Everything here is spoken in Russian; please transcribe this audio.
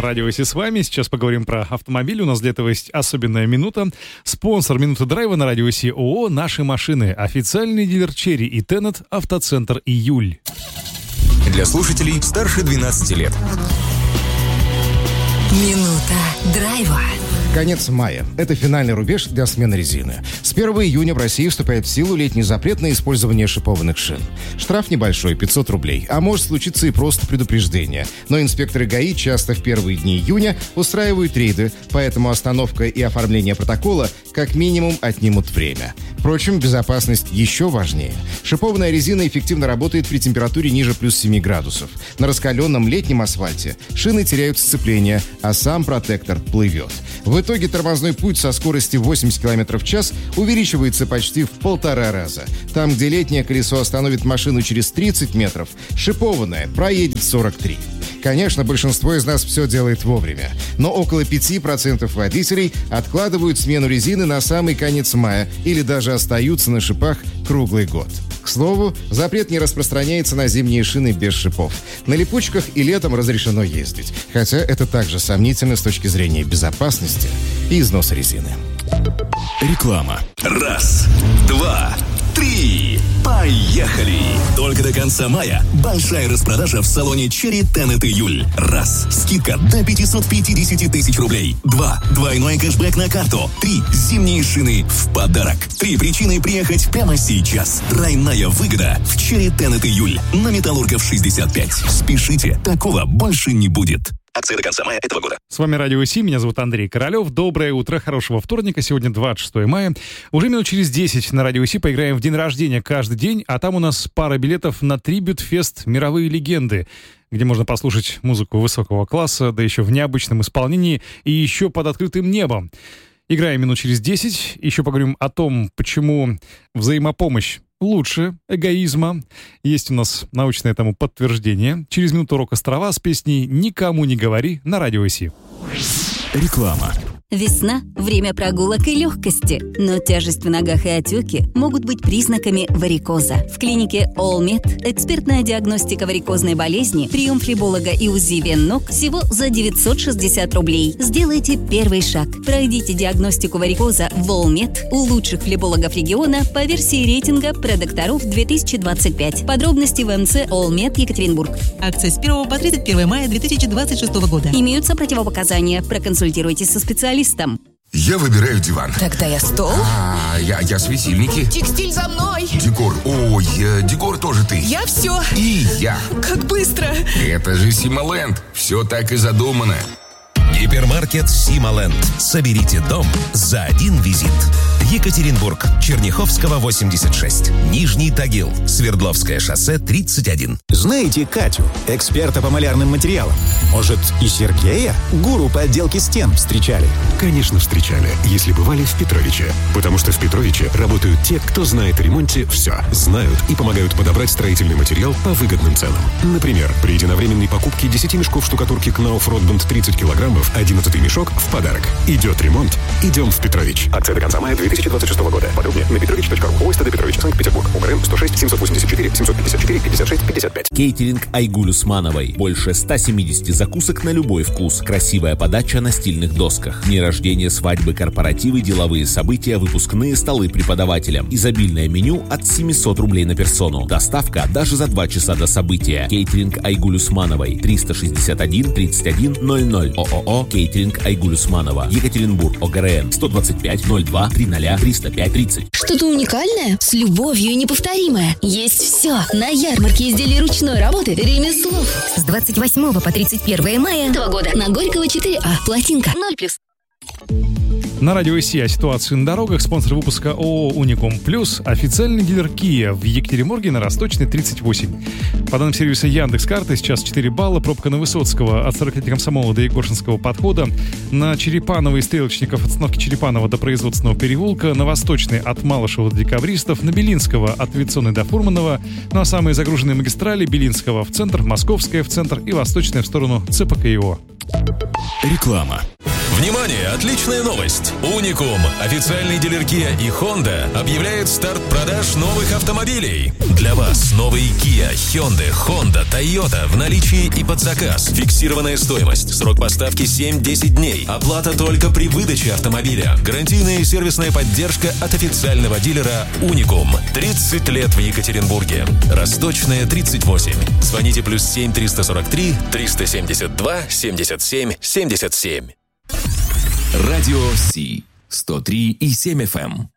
Радио Си с вами. Сейчас поговорим про автомобиль. У нас для этого есть особенная минута. Спонсор «Минуты драйва» на Радио Си ООО «Наши машины». Официальный дилер «Черри» и «Теннет», автоцентр «Июль». Для слушателей старше 12 лет. Минута драйва. Конец мая. Это финальный рубеж для смены резины. С 1 июня в России вступает в силу летний запрет на использование шипованных шин. Штраф небольшой, 500 рублей. А может случиться и просто предупреждение. Но инспекторы ГАИ часто в первые дни июня устраивают рейды, поэтому остановка и оформление протокола как минимум отнимут время. Впрочем, безопасность еще важнее. Шипованная резина эффективно работает при температуре ниже плюс 7 градусов. На раскаленном летнем асфальте шины теряют сцепление, а сам протектор плывет. В итоге тормозной путь со скорости 80 км в час увеличивается почти в 1,5 раза. Там, где летнее колесо остановит машину через 30 метров, шипованное проедет 43. Конечно, большинство из нас все делает вовремя, но около 5% водителей откладывают смену резины на самый конец мая или даже остаются на шипах круглый год. К слову, запрет не распространяется на зимние шины без шипов. На липучках и летом разрешено ездить, хотя это также сомнительно с точки зрения безопасности и износа резины. Реклама. 1, 2, 3. Поехали! Только до конца мая большая распродажа в салоне «Черри», «Теннет» «Июль». 1. Скидка до 550 тысяч рублей. 2. Двойной кэшбэк на карту. 3. Зимние шины в подарок. 3 причины приехать прямо сейчас. Тройная выгода в «Черри», «Теннет» «Июль» на Металлургов 65. Спешите, такого больше не будет. Акция до конца мая этого года. С вами Радио Си, меня зовут Андрей Королев. Доброе утро, хорошего вторника. Сегодня 26 мая. Уже минут через 10 на Радио Си поиграем в день рождения каждый день, а там у нас пара билетов на трибют-фест «Мировые легенды», где можно послушать музыку высокого класса, да еще в необычном исполнении и еще под открытым небом. Играем минут через 10. Еще поговорим о том, почему взаимопомощь лучше эгоизма. Есть у нас научное этому подтверждение. Через минуту урок «Острова» с песней «Никому не говори» на Радио Си. Реклама. Весна – время прогулок и легкости, но тяжесть в ногах и отеки могут быть признаками варикоза. В клинике All-Med экспертная диагностика варикозной болезни, прием флеболога и УЗИ вен ног всего за 960 рублей. Сделайте первый шаг. Пройдите диагностику варикоза в All-Med у лучших флебологов региона по версии рейтинга продокторов 2025. Подробности в МЦ All-Med Екатеринбург. Акция с 1 по 31 мая 2026 года. Имеются противопоказания. Проконсультируйтесь со специалистом. Я выбираю диван. Тогда я стол. Я светильники. Текстиль за мной. Декор. Декор тоже ты. Я все. И я. Как быстро. Это же Сималенд. Все так и задумано. Гипермаркет «Сималенд». Соберите дом за один визит. Екатеринбург, Черняховского, 86. Нижний Тагил, Свердловское шоссе, 31. Знаете Катю, эксперта по малярным материалам? Может, и Сергея, гуру по отделке стен, встречали? Конечно, встречали, если бывали в Петровиче. Потому что в Петровиче работают те, кто знает о ремонте все. Знают и помогают подобрать строительный материал по выгодным ценам. Например, при единовременной покупке 10 мешков штукатурки Knauf Rotband 30 килограммов, 11-й мешок в подарок. Идет ремонт. Идем в Петрович. Акция до конца мая 2026 года. Подробнее на petrovich.ru. ОСТД Петрович, Санкт-Петербург. УГРН 106 784 754 56 55. Кейтеринг Айгуль Усмановой. Больше 170 закусок на любой вкус. Красивая подача на стильных досках. Дни рождения, свадьбы, корпоративы, деловые события, выпускные столы преподавателям. Изобильное меню от 700 рублей на персону. Доставка даже за 2 часа до события. Кейтеринг Айгуль Усмановой. 361 31 00. ООО Кейтеринг Айгуль Усманова. Екатеринбург. ОГРН 125 02 30 305 30. Что-то уникальное, с любовью и неповторимое. Есть все на ярмарке изделий ручной работы «Ремеслов». С 28 по 31 мая этого года на Горького 4А. Плотинка 0+. На Радио Си о ситуации на дорогах. Спонсор выпуска ООО «Уникум Плюс». Официальный дилер Kia в Екатеринбурге на Росточной, 38. По данным сервиса Яндекс.Карты, сейчас 4 балла. Пробка на Высоцкого от 40 Комсомола до Егоршинского подхода. На Черепановой Стрелочников от остановки Черепанова до Производственного переулка. На Восточной от Малышева до Декабристов. На Белинского от Авиационной до Фурманова. Ну а самые загруженные магистрали: Белинского в центр, Московская в центр и Восточная в сторону ЦПКИО. Реклама. Внимание, отличная новость! Уникум, официальный дилер Kia и Honda, объявляет старт продаж новых автомобилей. Для вас новые Kia, Hyundai, Honda, Toyota в наличии и под заказ. Фиксированная стоимость, срок поставки 7-10 дней. Оплата только при выдаче автомобиля. Гарантийная и сервисная поддержка от официального дилера Уникум. 30 лет в Екатеринбурге. Росточная, 38. Звоните +7 343 372 77 77. Радио Си 103,7 FM.